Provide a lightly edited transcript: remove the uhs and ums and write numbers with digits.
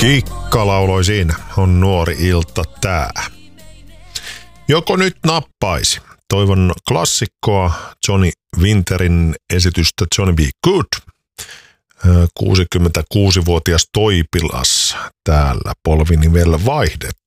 Kikka lauloi siinä, on nuori ilta tää. Joko nyt nappaisi? Toivon klassikkoa Johnny Winterin esitystä Johnny Be Good. 66-vuotias Toipilas täällä polvinivel vaihdet.